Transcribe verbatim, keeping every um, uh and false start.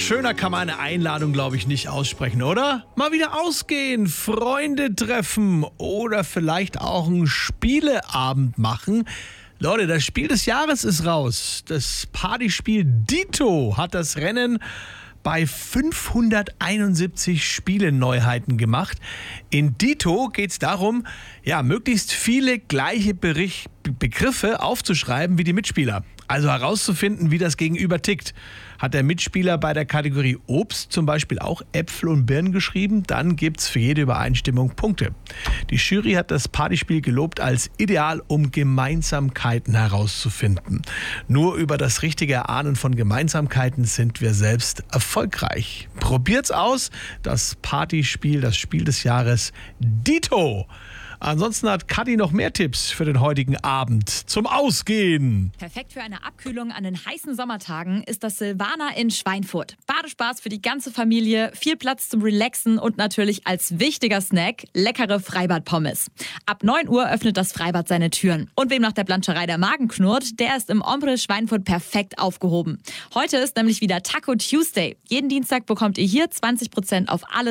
Schöner kann man eine Einladung, glaube ich, nicht aussprechen, oder? Mal wieder ausgehen, Freunde treffen oder vielleicht auch einen Spieleabend machen. Leute, das Spiel des Jahres ist raus. Das Partyspiel Dito hat das Rennen bei fünfhunderteinundsiebzig Spieleneuheiten gemacht. In Dito geht es darum, ja, möglichst viele gleiche Bericht, Begriffe aufzuschreiben wie die Mitspieler. Also herauszufinden, wie das Gegenüber tickt. Hat der Mitspieler bei der Kategorie Obst zum Beispiel auch Äpfel und Birnen geschrieben, dann gibt's für jede Übereinstimmung Punkte. Die Jury hat das Partyspiel gelobt als ideal, um Gemeinsamkeiten herauszufinden. Nur über das richtige Erahnen von Gemeinsamkeiten sind wir selbst erfolgreich. Probiert's aus, das Partyspiel, das Spiel des Jahres Dito. Ansonsten hat Kathi noch mehr Tipps für den heutigen Abend zum Ausgehen. Perfekt für eine Abkühlung an den heißen Sommertagen ist das Silvana in Schweinfurt. Badespaß für die ganze Familie, viel Platz zum Relaxen und natürlich als wichtiger Snack leckere Freibad-Pommes. Ab neun Uhr öffnet das Freibad seine Türen. Und wem nach der Planscherei der Magen knurrt, der ist im Ombre Schweinfurt perfekt aufgehoben. Heute ist nämlich wieder Taco Tuesday. Jeden Dienstag bekommt ihr hier zwanzig Prozent auf alle